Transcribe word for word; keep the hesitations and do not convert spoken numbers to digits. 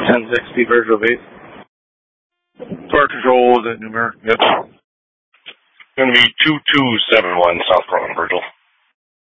ten sixty, Virgil base. Fire control, was it numeric? Yep. Going to be two two seven one South Portland, Virgil.